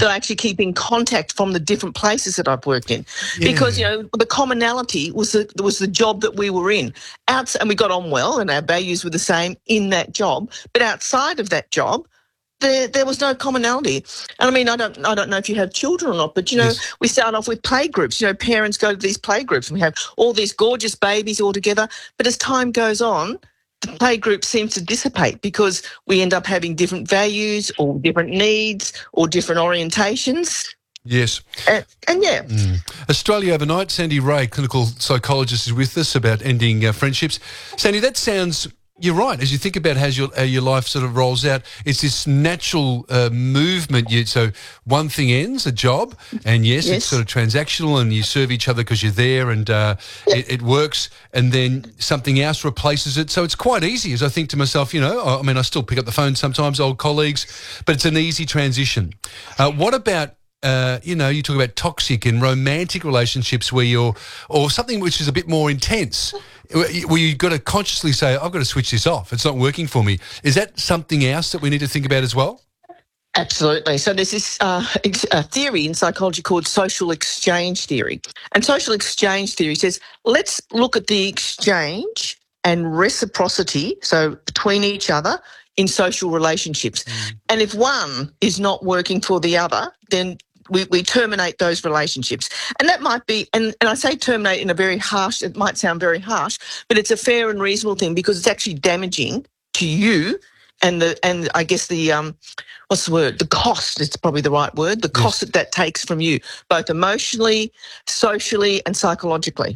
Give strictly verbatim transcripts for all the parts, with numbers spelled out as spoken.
that I actually keep in contact from the different places that I've worked in. Yeah. Because, you know, the commonality was the, was the job that we were in. Outs- and we got on well and our values were the same in that job. But outside of that job, There, there was no commonality. And I mean, I don't I don't know if you have children or not, but, you know, Yes. we start off with play groups. You know, parents go to these play groups and we have all these gorgeous babies all together. But as time goes on, the play group seems to dissipate because we end up having different values or different needs or different orientations. Yes. And, and yeah. Mm. Australia Overnight, Sandy Ray, clinical psychologist, is with us about ending uh, friendships. Sandy, that sounds... You're right. As you think about how your, how your life sort of rolls out, it's this natural uh, movement. You, so one thing ends, a job, and yes, Yes. it's sort of transactional and you serve each other because you're there and uh, it, it works, and then something else replaces it. So it's quite easy, as I think to myself, you know, I, I mean, I still pick up the phone sometimes, old colleagues, but it's an easy transition. Uh, what about Uh, you know, you talk about toxic and romantic relationships where you're, or something which is a bit more intense, where you've got to consciously say, I've got to switch this off. It's not working for me. Is that something else that we need to think about as well? Absolutely. So there's this uh, ex- uh, theory in psychology called social exchange theory. And social exchange theory says, let's look at the exchange and reciprocity, so between each other, in social relationships. Mm. And if one is not working for the other, then we, we terminate those relationships. And that might be, and, and I say terminate in a very harsh, it might sound very harsh, but it's a fair and reasonable thing because it's actually damaging to you and the, and I guess the, um, what's the word? The cost is probably the right word, the cost yes. that that takes from you, both emotionally, socially and psychologically.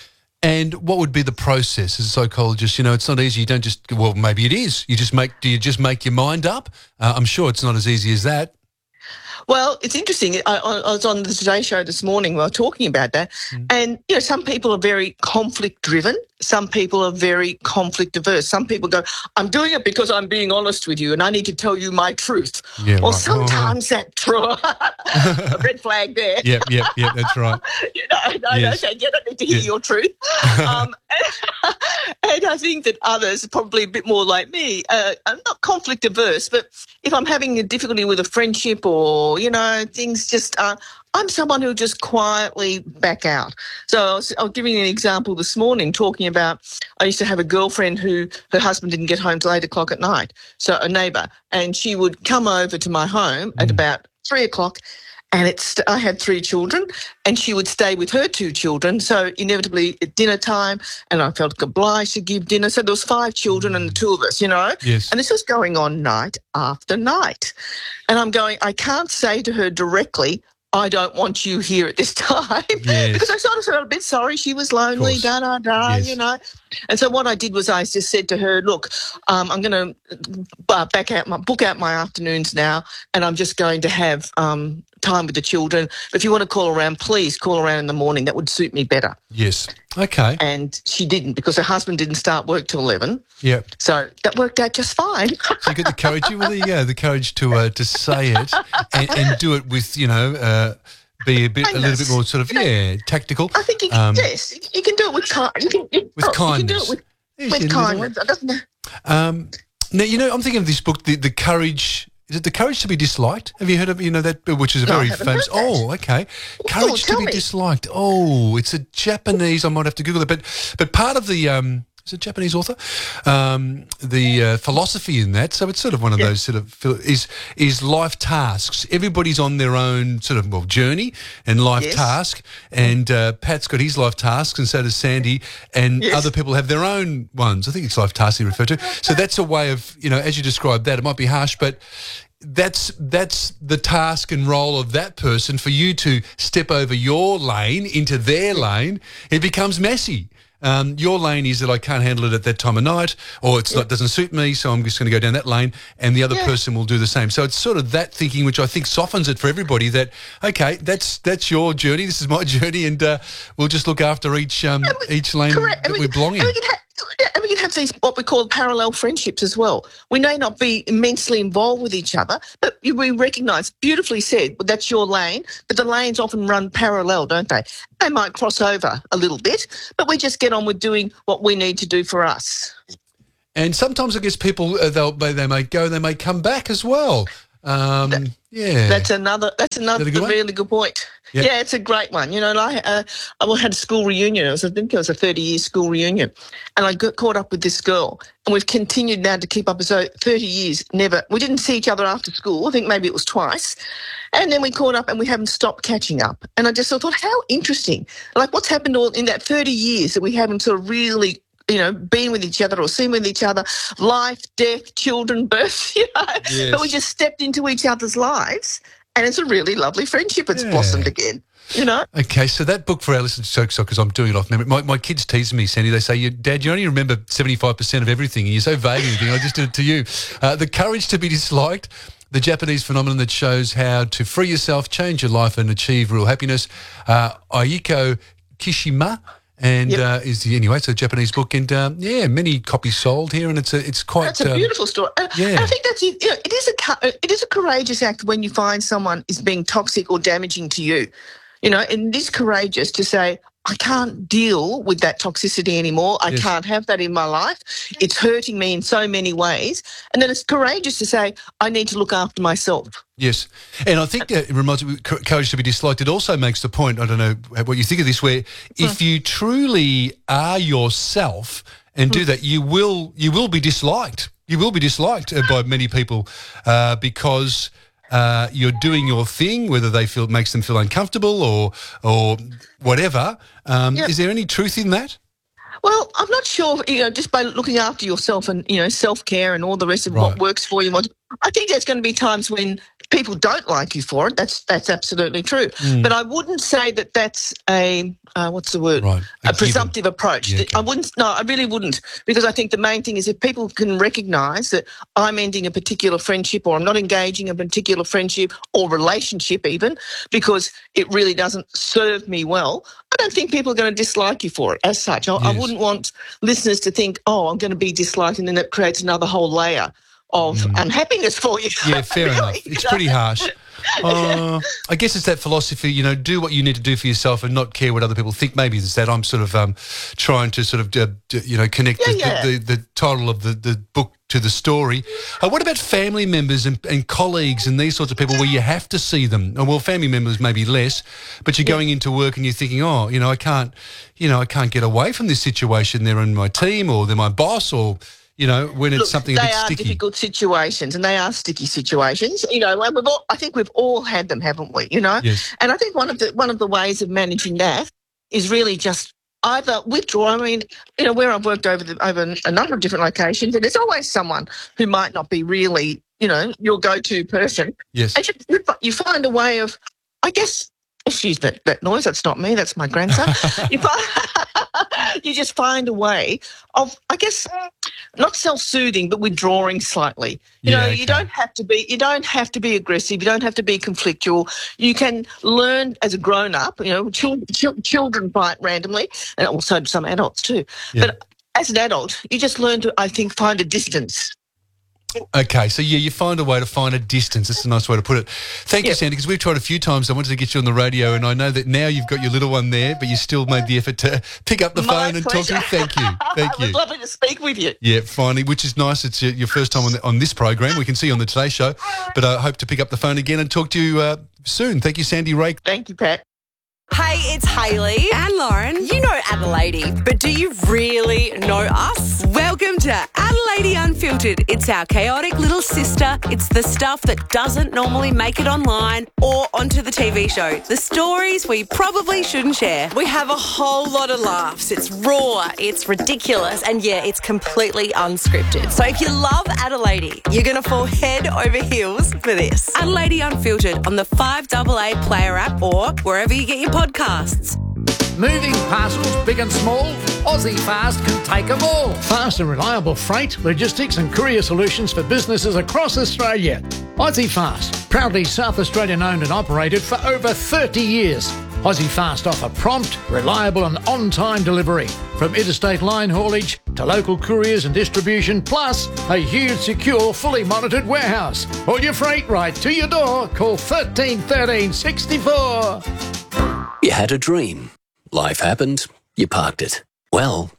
And what would be the process as a psychologist? You know, it's not easy. You don't just, well, maybe it is. You just make, do you just make your mind up? Uh, I'm sure it's not as easy as that. Well, it's interesting. I, I was on the Today Show this morning. We were talking about that. Mm. And, you know, some people are very conflict driven. Some people are very conflict averse. Some people go, I'm doing it because I'm being honest with you and I need to tell you my truth. Yeah, well, right. sometimes oh. that's true. A red flag there. Yep, yep, yep, that's right. you know, no, yes. no, you don't need to hear yes. your truth. um, and, and I think that others, probably a bit more like me, uh, are not conflict averse, but if I'm having a difficulty with a friendship or, you know, things just are, I'm someone who'll just quietly back out. So I was, I was giving you an example this morning talking about I used to have a girlfriend who her husband didn't get home till eight o'clock at night, so a neighbour, and she would come over to my home mm. at about three o'clock and it's I had three children and she would stay with her two children. So inevitably at dinner time and I felt obliged to give dinner. So there was five children and the two of us, you know. Yes. And this was going on night after night. And I'm going, I can't say to her directly, I don't want you here at this time yes. because I sort of felt a bit sorry. She was lonely, da, da, da, yes. you know. And so what I did was I just said to her, look, um, I'm going to uh, back out my, book out my afternoons now and I'm just going to have um, time with the children. But if you want to call around, please call around in the morning. That would suit me better. Yes. Okay. And she didn't because her husband didn't start work till eleven. Yeah. So that worked out just fine. So you got the courage, well, there you go, the courage to uh, to say it and, and do it with, you know, uh, be a bit, a little bit more sort of, yeah, tactical. I think you can, um, yes, you can do it with kindness. You can, you, with oh, kindness. You can do it with, with kindness. Doesn't um, now, you know, I'm thinking of this book, the, the Courage. Is it The Courage to be Disliked? Have you heard of, you know, that, which is a very no, famous... Oh, okay. Courage oh, to be me. Disliked. Oh, it's a Japanese... I might have to Google it. But but part of the... Um, is it a Japanese author? Um, the uh, philosophy in that, so it's sort of one of yeah. those sort of... is is life tasks. Everybody's on their own sort of, well, journey and life yes. task. And uh, Pat's got his life tasks and so does Sandy. And yes. other people have their own ones. I think it's life tasks he referred to. So that's a way of, you know, as you described that, it might be harsh, but... That's that's the task and role of that person for you to step over your lane into their lane. It becomes messy. Um, your lane is that I can't handle it at that time of night, or it's yeah. not doesn't suit me, so I'm just going to go down that lane, and the other yeah. person will do the same. So it's sort of that thinking, which I think softens it for everybody. That okay, that's that's your journey, this is my journey, and uh, we'll just look after each um, we, each lane correct. that we, we belong in. And we can have, and we can have these what we call parallel friendships as well. We may not be immensely involved with each other, but we recognise, beautifully said, well, that's your lane, but the lanes often run parallel, don't they? They might cross over a little bit, but we just get on with doing what we need to do for us. And sometimes I guess people, uh, they'll, they may go, they may come back as well. Um, That- yeah. That's another. That's another Is that a good one? really good point. Yeah. Yeah, it's a great one. You know, and I uh, I had a school reunion. It was, I think it was a thirty-year school reunion, and I got caught up with this girl, and we've continued now to keep up. So thirty years, never. We didn't see each other after school. I think maybe it was twice, and then we caught up, and we haven't stopped catching up. And I just thought, how interesting! Like, what's happened all in that thirty years that we haven't sort of really, you know, been with each other or seen with each other, life, death, children, birth, you know, Yes. but we just stepped into each other's lives, and it's a really lovely friendship. It's Yeah. blossomed again, you know. Okay, so that book for our listeners to Soak because I'm doing it off memory. My, my kids tease me, Sandy. They say, "You, Dad, you only remember seventy-five percent of everything, and you're so vague and everything. I just did it to you." Uh, the Courage to be Disliked, the Japanese phenomenon that shows how to free yourself, change your life, and achieve real happiness. Uh, Aiko Kishima. And Yep. uh, is the anyway? It's a Japanese book, and um, yeah, many copies sold here, and it's a, it's quite. That's a um, beautiful story. And yeah. I think that's it. You know, it is a co- it is a courageous act when you find someone is being toxic or damaging to you. You know, and it is courageous to say, I can't deal with that toxicity anymore. I Yes. can't have that in my life. It's hurting me in so many ways. And then it's courageous to say, I need to look after myself. Yes, and I think that it reminds me, co- Courage to be Disliked, it also makes the point, I don't know what you think of this, where if you truly are yourself and do that, you will you will be disliked. You will be disliked uh, by many people uh, because uh, you're doing your thing, whether they feel makes them feel uncomfortable or or whatever. Um, Yep. Is there any truth in that? Well, I'm not sure, you know, just by looking after yourself and, you know, self-care and all the rest of Right. what works for you. what- I think there's going to be times when people don't like you for it. That's that's absolutely true. Mm. But I wouldn't say that that's a, uh, what's the word? Right. A A presumptive approach. Yeah, I okay. wouldn't, no, I really wouldn't. Because I think the main thing is if people can recognise that I'm ending a particular friendship or I'm not engaging a particular friendship or relationship even because it really doesn't serve me well, I don't think people are going to dislike you for it as such. I, I Yes. wouldn't want listeners to think, oh, I'm going to be disliked, and then that creates another whole layer of unhappiness for you. Yeah, fair Really, enough. you It's know? pretty harsh. Uh, I guess it's that philosophy, you know, do what you need to do for yourself and not care what other people think. Maybe it's that I'm sort of um, trying to sort of, uh, d- you know, connect Yeah, the, yeah. The, the, the title of the, the book to the story. Uh, what about family members and, and colleagues and these sorts of people where you have to see them? Oh, well, family members maybe less, but you're going into work and you're thinking, oh, you know, I can't, you know, I can't get away from this situation. They're in my team or they're my boss or, you know, when it's Look, something a they bit are sticky. difficult situations, and they are sticky situations. You know, and we've all, I think we've all had them, haven't we? You know, Yes. and I think one of the one of the ways of managing that is really just either withdraw. I mean, you know, where I've worked over the, over a number of different locations, and there's always someone who might not be really, you know, your go-to person, Yes. and you, you find a way of, I guess. Excuse that, that noise. That's not me. That's my grandson. you, find, you just find a way of, I guess, not self-soothing, but withdrawing slightly. You Yeah, know, okay. you don't have to be. You don't have to be aggressive. You don't have to be conflictual. You can learn as a grown-up. You know, children, children fight randomly, and also some adults too. Yeah. But as an adult, you just learn to, I think, find a distance. Okay, so yeah, you find a way to find a distance. That's a nice way to put it. Thank you, Yep. Sandy, because we've tried a few times. I wanted to get you on the radio, and I know that now you've got your little one there, but you still made the effort to pick up the My phone and talk to me. pleasure. Thank you. Thank It was you. lovely to speak with you. Yeah, finally, which is nice. It's your, your first time on, the, on this program. We can see you on the Today Show, but I hope to pick up the phone again and talk to you uh, soon. Thank you, Sandy Rake. Thank you, Pat. Hey, it's Hayley and Lauren. You know Adelaide, but do you really know us? Welcome to Adelaide Unfiltered. It's our chaotic little sister. It's the stuff that doesn't normally make it online or onto the T V show. The stories we probably shouldn't share. We have a whole lot of laughs. It's raw, it's ridiculous, and yeah, it's completely unscripted. So if you love Adelaide, you're going to fall head over heels for this. Adelaide Unfiltered on the five A A Player app or wherever you get your podcasts. Moving parcels big and small, Aussie Fast can take them all. Fast and reliable freight, logistics and courier solutions for businesses across Australia. Aussie Fast, proudly South Australian owned and operated for over thirty years. Aussie Fast offer prompt, reliable and on-time delivery. From interstate line haulage to local couriers and distribution, plus a huge, secure, fully monitored warehouse. All your freight right to your door. Call thirteen thirteen sixty-four. You had a dream. Life happened. You parked it. Well,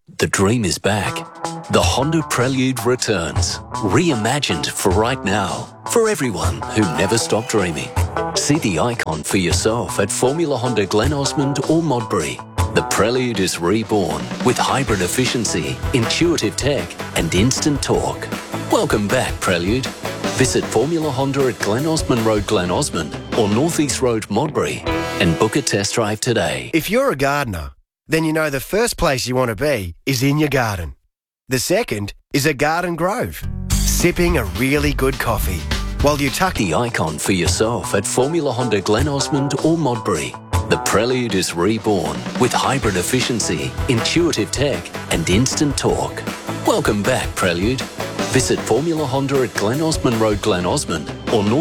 The dream is back. The Honda Prelude returns, reimagined for right now, for everyone who never stopped dreaming. See the icon for yourself at Formula Honda Glen Osmond or Modbury. The Prelude is reborn with hybrid efficiency, intuitive tech and instant torque. Welcome back, Prelude. Visit Formula Honda at Glen Osmond Road, Glen Osmond or North East Road, Modbury and book a test drive today. If you're a gardener, then you know the first place you want to be is in your garden. The second is a garden grove, sipping a really good coffee while you tuck the icon for yourself at Formula Honda Glen Osmond or Modbury. The Prelude is reborn with hybrid efficiency, intuitive tech and instant torque. Welcome back, Prelude. Visit Formula Honda at Glen Osmond Road, Glen Osmond or North